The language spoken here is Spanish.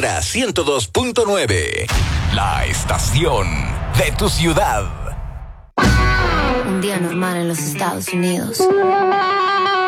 102.9, la estación de tu ciudad. Un día normal en los Estados Unidos.